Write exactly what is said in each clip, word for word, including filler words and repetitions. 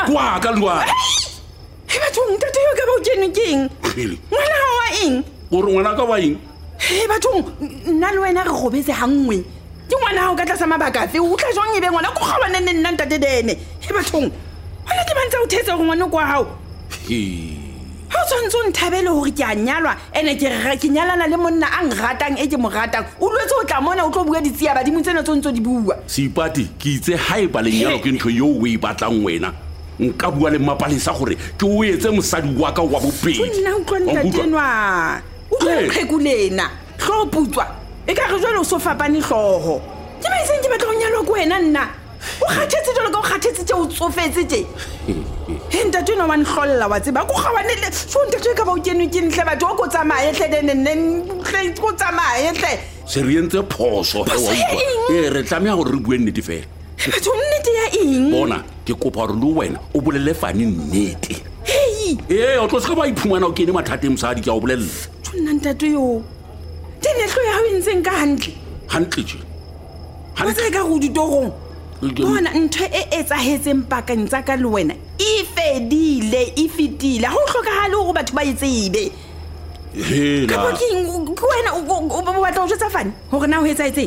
kwa ka lwa he bathong ntate yo ka ba o tsene keng ngwana ha wa eng o re ngwana ka wa eng he bathong nna le wena re gobetse hangwe ke ngwana ha o ka tla sa mabaka fe o tla jwang e be ngwana go gawana nne nna ntate dene he bathong wena ke bantsa o thetsa go ngwana kwa hao ha o tshwantse o nthabele gore ke a nyalwa ene ke re ke nyalana le monna a ngratang e ke mo ratang o lwetse o tla mona o tlo bua ditsia badimo tsena tso ntse di bua Seipati ke itse ha e ba lenyalo ke ntho yo o e batlang wena nka bua le Mapalesa gore ke o etse mosadi wa ka wa bopedi nna o tlonta tenwa o tlo kgekulena tlo putswa e ka re jwale o so fapane hloho ke ba iseng ke batla go nyalwa ko wena nna o kgathetse jalo ka o kgathetse tse o tsofetse tse he ntate no man hlolla wa tseba go gawanele so ntate ka ba o kene ke ntle batho o go tsamaye hle dene nne go tsamaye hle se re entse phoso he wa utlwa e re tlamea gore re bue nnete fela batho nnete ya eng bona ke kopa gore le wena o bolele Fani nnete hei e o tlo se ka ba iphumana o kene mathateng mosadi ke a o bolella tshwana ntate yo tene tlo ya ho ntseng ka hantle hantle je ha se ka go ditogong bona ntho e etsahetseng pakeng tsa ka le wena e fedile e fitile ha o hlokahale hore batho ba itsebe hela ka boking wena o batla o jwetsa Fani hore na ho etsahetseng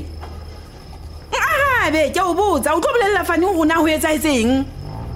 a be ke o botsa o tlo bolella Fani hore na ho etsahetseng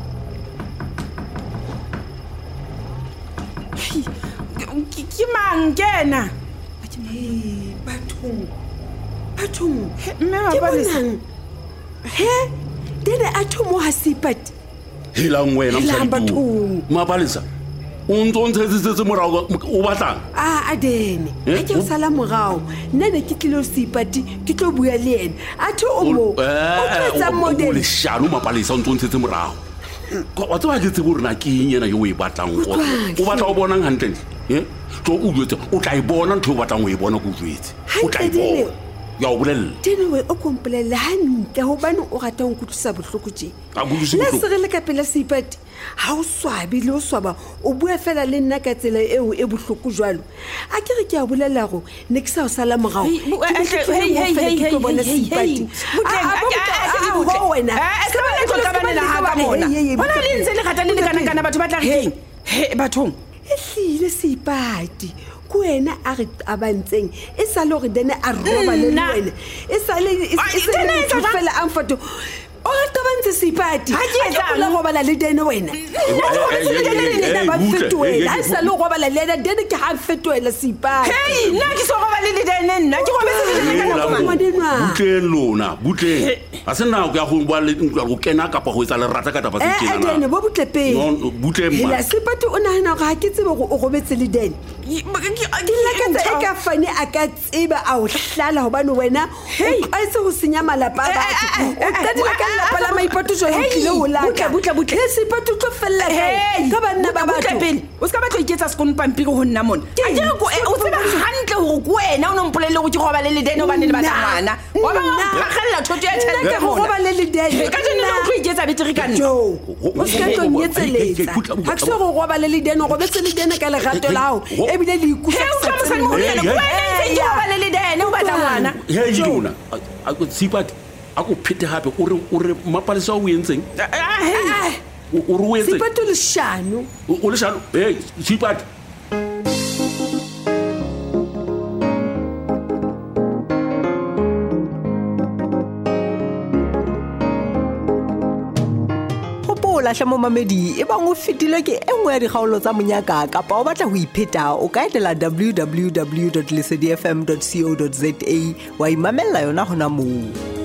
ke mang kena bathong bathong mme Mapalesa he dene a thomo ha Seipati helang wena mosadi Mapalesa o ntse ntse tse morao o batlang a a dene ha ke sala morao nna ne ke tlilo Seipati ke tlo bua le ena a tho o mo o tsetsa model le shano Mapalesa o ntse ntse morao wa tswa ke tsebo rena ke eng yena yo e batlang go o batla o bonang hantle eh tlo o jwetse o tla e bona ntho o batlang o e bona go jwetse o tla e bona ya o bolella tenewe o kompolele hantle hobane o rata ho nkutlisa bohloko tje a butlise le bohloko sere le ka pela Seipati ha o swabe le o swaba o bua fela le nna ka tsela eo e bohloko jwalo a ke re ke a bolella go ne ke sa o sala morao hey hey hey hey ke bona Seipati wena se ba le tlo ka banela ha ka mona bona le ntse le gata le le kana kana batho ba tla reng he bathong e hlile Seipati ku wena a re abantseng e sa le gore dene a roba le wena e sa le e sa le fela amfato o re tobantse Seipati ha ke etsa le go bala le dene wena ba fetoela ha sa le go bala le dene ke ha fetoela Seipati hey nna ke so go bala le dene nna ke go bese le kana butleng lona butleng a se nna go ya go bua le go kena ka pa go etsa le rata ka taba se eh kena dene bo butlepe no butleng ma la Seipati o nahana ga ke tsebe go o gobetse le dene ke la ka tsa ka Fani a ka tseba a o hlala hobane wena a se go senya malapa a batho o ka dira ka lapa la maipato jo e tlile ho la butla butla butla Seipati tlo fella ka banna ba batho pele o ska batla iketsa sekon pampiri ho nna mona a ke go o tseba hantle hore go wena o no mpolelle go ke go ba le le dene o bane le batla ngwana wa ba khalla thotho ya tshela ka go ba le le dene ka jeno o tlo iketsa beteri ka nna o ska tlo nyetseletsa ha ke se go go ba le le dene go betse le dene ka le gato lao e bile le ikusa sa mosane mo le wena ntse ke ba le le dene o batla ngwana he jona a go Seipati a go phete hape o re o re Mapalesa o entseng o re o etse Seipati le shano o le shano eh Seipati lahla mo mamedi e bang o fetile ke engwe ya dikgaolo tsa monyaka kapa o batla ho ipheta o ka etela w w w dot lesedi f m dot co dot za wa imamella yona hona moo.